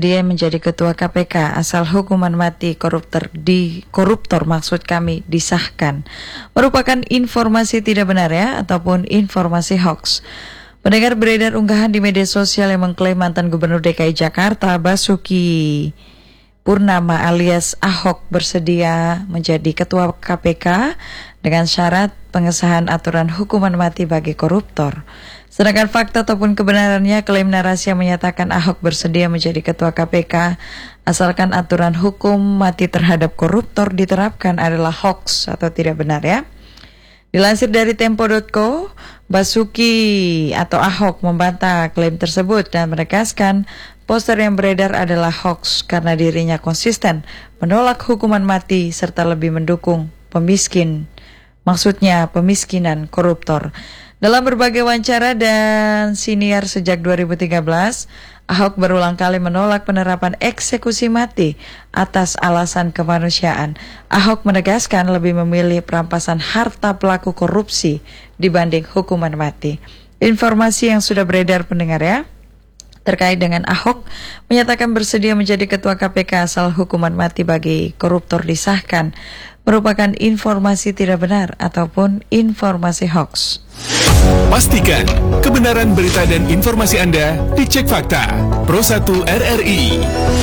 bersedia menjadi ketua KPK asal hukuman mati koruptor maksud kami disahkan, merupakan informasi tidak benar ya, ataupun informasi hoax. Pendengar, beredar unggahan di media sosial yang mengklaim mantan Gubernur DKI Jakarta Basuki Purnama alias Ahok bersedia menjadi ketua KPK dengan syarat pengesahan aturan hukuman mati bagi koruptor. Sedangkan fakta ataupun kebenarannya, klaim narasi yang menyatakan Ahok bersedia menjadi ketua KPK asalkan aturan hukum mati terhadap koruptor diterapkan adalah hoax atau tidak benar ya. Dilansir dari Tempo.co, Basuki atau Ahok membantah klaim tersebut dan menegaskan poster yang beredar adalah hoax karena dirinya konsisten menolak hukuman mati serta lebih mendukung pemiskinan koruptor. Dalam berbagai wawancara dan siniar sejak 2013, Ahok berulang kali menolak penerapan eksekusi mati atas alasan kemanusiaan. Ahok menegaskan lebih memilih perampasan harta pelaku korupsi dibanding hukuman mati. Informasi yang sudah beredar pendengar ya, terkait dengan Ahok menyatakan bersedia menjadi ketua KPK asal hukuman mati bagi koruptor disahkan, merupakan informasi tidak benar ataupun informasi hoax. Pastikan kebenaran berita dan informasi Anda dicek fakta. Pro 1 RRI.